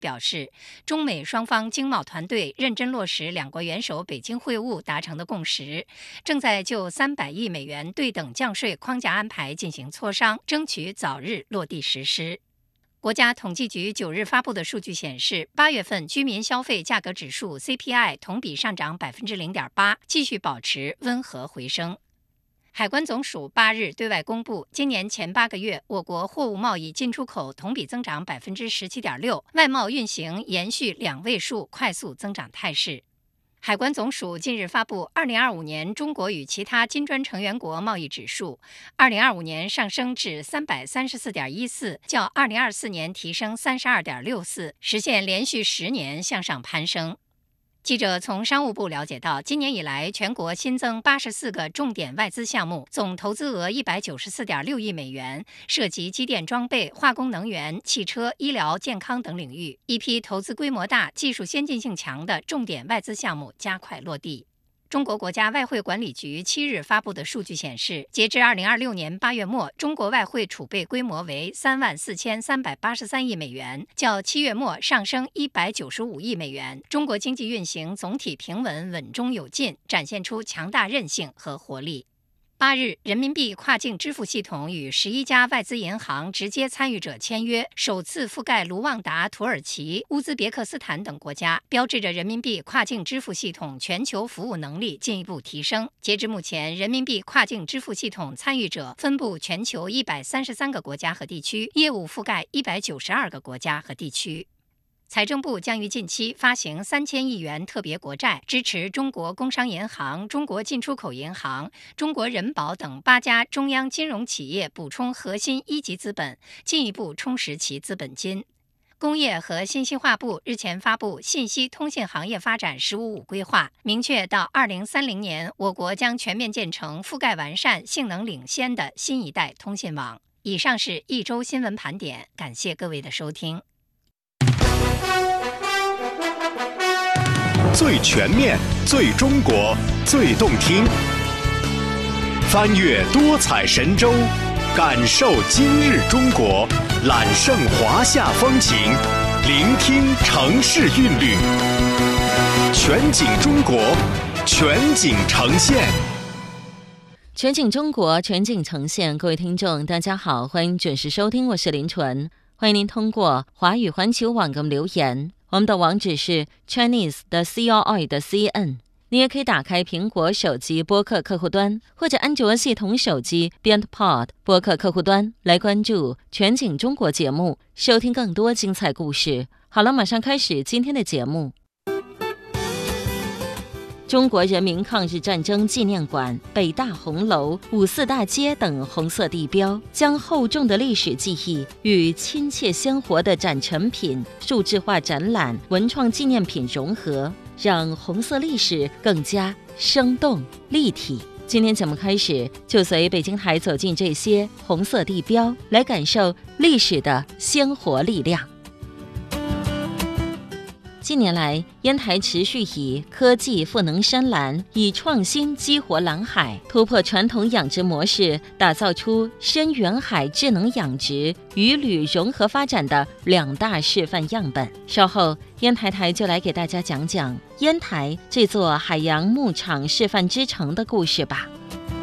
表示，中美双方经贸团队认真落实两国元首北京会晤达成的共识，正在就300亿美元对等降税框架安排进行磋商，争取早日落地实施。国家统计局9日发布的数据显示，8月份居民消费价格指数 CPI 同比上涨 0.8%， 继续保持温和回升。海关总署8日对外公布，今年前8个月，我国货物贸易进出口同比增长 17.6%， 外贸运行延续2位数快速增长态势。海关总署近日发布2025年中国与其他金砖成员国贸易指数，2025年上升至 334.14， 较2024年提升 32.64， 实现连续10年向上攀升。记者从商务部了解到，今年以来，全国新增84个重点外资项目，总投资额194.6亿美元，涉及机电装备、化工能源、汽车、医疗、健康等领域。一批投资规模大、技术先进性强的重点外资项目加快落地。中国国家外汇管理局7日发布的数据显示，截至2026年8月末，中国外汇储备规模为34383亿美元，较7月末上升195亿美元。中国经济运行总体平稳、稳中有进，展现出强大韧性和活力。8日，人民币跨境支付系统与11家外资银行直接参与者签约，首次覆盖卢旺达、土耳其、乌兹别克斯坦等国家，标志着人民币跨境支付系统全球服务能力进一步提升。截至目前，人民币跨境支付系统参与者分布全球133个国家和地区，业务覆盖192个国家和地区。财政部将于近期发行3000亿元特别国债，支持中国工商银行、中国进出口银行、中国人保等8家中央金融企业补充核心一级资本，进一步充实其资本金。工业和信息化部日前发布信息通信行业发展“15+5”规划，明确到2030年，我国将全面建成覆盖完善、性能领先的新一代通信网。以上是一周新闻盘点，感谢各位的收听。 最全面、最中国、最动听，翻越多彩神州，感受今日中国，揽胜华夏风情，聆听城市韵律，全景中国，全景呈现。 全景中国，全景呈现。各位听众，大家好，欢迎准时收听，我是林纯。欢迎您通过华语环球网给我们留言，我们的网址是 chinese.CRI.CN。你也可以打开苹果手机播客客户端，或者安卓系统手机 BeyondPod 播客客户端来关注全景中国节目，收听更多精彩故事。好了，马上开始今天的节目。中国人民抗日战争纪念馆、北大红楼、五四大街等红色地标，将厚重的历史记忆与亲切鲜活的展陈品、数字化展览、文创纪念品融合，让红色历史更加生动立体。今天节目开始，就随北京台走进这些红色地标，来感受历史的鲜活力量。近年来，烟台持续以科技赋能山岚，以创新激活蓝海，突破传统养殖模式，打造出深远海智能养殖、渔旅融合发展的2大示范样本。稍后，烟台台就来给大家讲讲烟台这座海洋牧场示范之城的故事吧。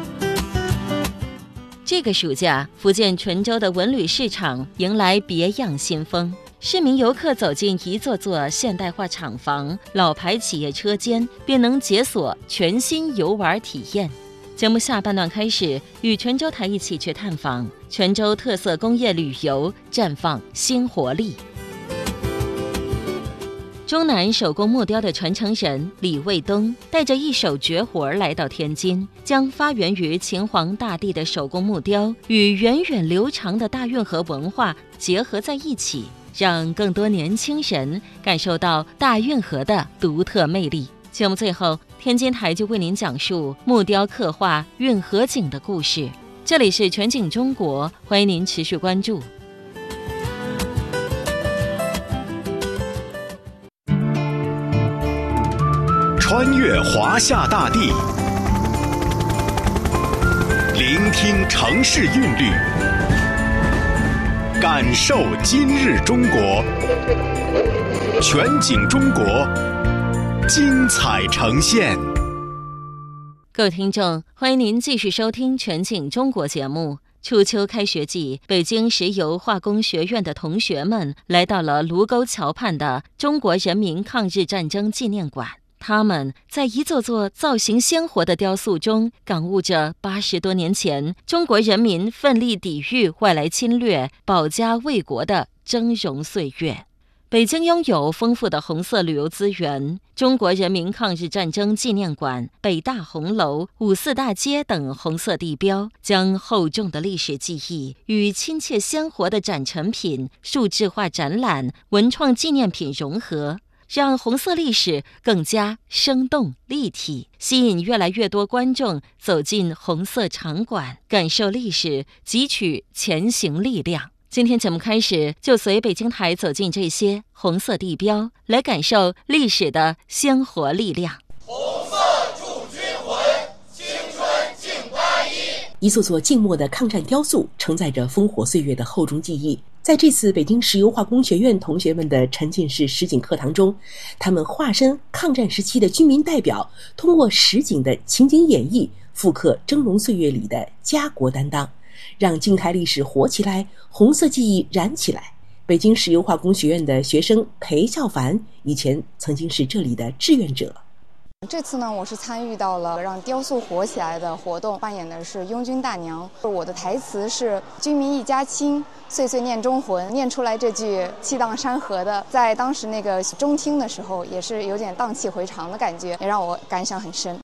这个暑假，福建泉州的文旅市场迎来别样新风。市民游客走进一座座现代化厂房、老牌企业车间，便能解锁全新游玩体验。节目下半段开始，与泉州台一起去探访泉州特色工业旅游，绽放新活力。中南手工木雕的传承人李卫东带着一手绝活来到天津，将发源于秦皇大帝的手工木雕与源远流长的大运河文化结合在一起，让更多年轻人感受到大运河的独特魅力。节目最后，天津台就为您讲述木雕刻画运河景的故事。这里是全景中国，欢迎您持续关注。 穿越华夏大地，聆听城市韵律，感受今日中国， 全景中国，精彩呈现。 各位听众，欢迎您继续收听《全景中国》节目。初秋开学季，北京石油化工学院的同学们来到了卢沟桥畔的中国人民抗日战争纪念馆。他们在一座座造型鲜活的雕塑中，感悟着80多年前中国人民奋力抵御外来侵略、保家卫国的峥嵘岁月。北京拥有丰富的红色旅游资源，中国人民抗日战争纪念馆、北大红楼、五四大街等红色地标，将厚重的历史记忆与亲切鲜活的展陈品、数字化展览、文创纪念品融合，让红色历史更加生动立体，吸引越来越多观众走进红色场馆，感受历史，汲取前行力量。今天节目开始，就随北京台走进这些红色地标，来感受历史的鲜活力量。 红色助军魂，青春敬81。 一座座静默的抗战雕塑，承载着烽火岁月的厚重记忆。在这次北京石油化工学院同学们的沉浸式实景课堂中，他们化身抗战时期的军民代表，通过实景的情景演绎，复刻峥嵘岁月里的家国担当，让静态历史活起来，红色记忆燃起来。北京石油化工学院的学生裴孝凡以前曾经是这里的志愿者。 这次呢，我是参与到了让雕塑活起来的活动，扮演的是拥军大娘。我的台词是“军民一家亲，岁岁念中魂”。念出来这句气荡山河的，在当时那个中听的时候，也是有点荡气回肠的感觉，也让我感想很深。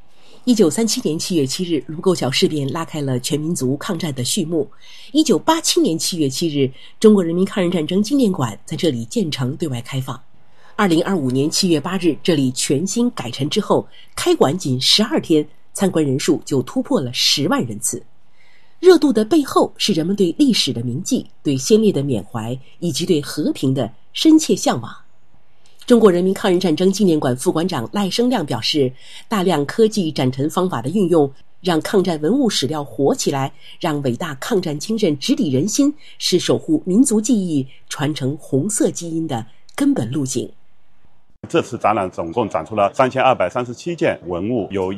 1937年7月7日，卢沟桥事变拉开了全民族抗战的序幕。1987年7月7日，中国人民抗日战争纪念馆在这里建成对外开放。2025年7月8日，这里全新改陈之后，开馆仅12天，参观人数就突破了10万人次。热度的背后是人们对历史的铭记、对先烈的缅怀，以及对和平的深切向往。中国人民抗日战争纪念馆副馆长赖声亮表示，大量科技展陈方法的运用，让抗战文物史料活起来，让伟大抗战精神直抵人心，是守护民族记忆、传承红色基因的根本路径。 这次展览总共展出了3237件文物，有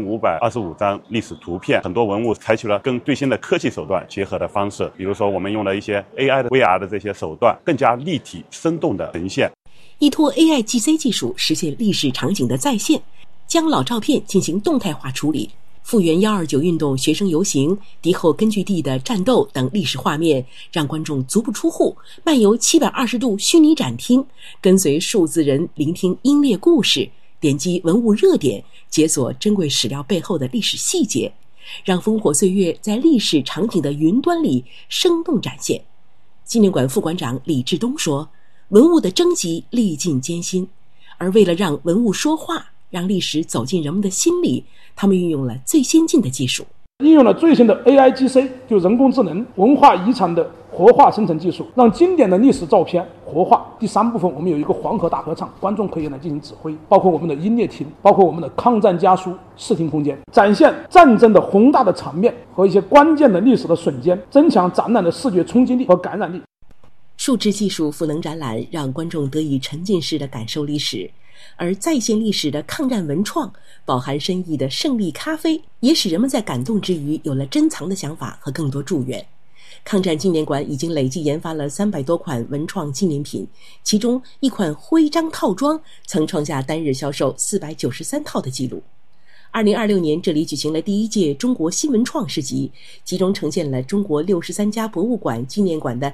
1525张历史图片。很多文物采取了跟最新的科技手段结合的方式，比如说我们用了一些 AI 的 VR 的这些手段，更加立体生动的呈现。 依托 AI-GC 技术实现历史场景的再现，将老照片进行动态化处理，复原129运动学生游行、敌后根据地的战斗等历史画面，让观众足不出户，漫游720度虚拟展厅，跟随数字人聆听英烈故事，点击文物热点，解锁珍贵史料背后的历史细节，让烽火岁月在历史场景的云端里生动展现。纪念馆副馆长李志东说，文物的征集历尽艰辛，而为了让文物说话，让历史走进人们的心里，他们运用了最先进的技术， 应用了最新的 AI-GC， 就人工智能文化遗产的活化生成技术，让经典的历史照片活化。第3部分，我们有一个黄河大合唱，观众可以来进行指挥，包括我们的音乐厅，包括我们的抗战家书视听空间，展现战争的宏大的场面和一些关键的历史的瞬间，增强展览的视觉冲击力和感染力。 数字技术赋能展览，让观众得以沉浸式的感受历史，而再现历史的抗战文创，饱含深意的胜利咖啡，也使人们在感动之余有了珍藏的想法和更多祝愿。抗战纪念馆已经累计研发了300多款文创纪念品，其中一款徽章套装曾创下单日销售493套的记录。2026年，这里举行了第1届中国新文创市集，集中呈现了中国63家博物馆、纪念馆的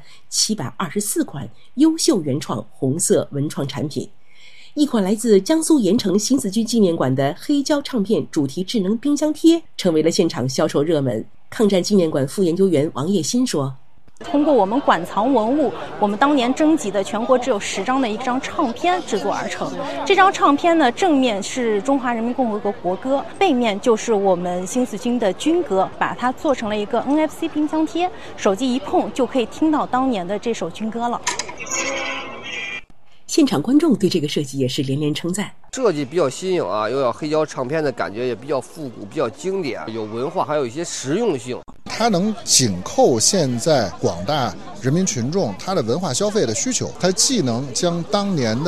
724款优秀原创红色文创产品。一款来自江苏盐城新四军纪念馆的黑胶唱片主题智能冰箱贴，成为了现场销售热门。抗战纪念馆副研究员王叶新说， 通过我们馆藏文物，我们当年征集的全国只有10张的一张唱片制作而成。这张唱片呢，正面是中华人民共和国国歌，背面就是我们新四军的军歌，把它做成了一个 NFC 冰箱贴，手机一碰就可以听到当年的这首军歌了。 现场观众对这个设计也是连连称赞， 设计比较新颖啊，又有黑胶唱片的感觉，也比较复古，比较经典，有文化，还有一些实用性。 它能紧扣现在广大人民群众他的文化消费的需求，它既能将当年的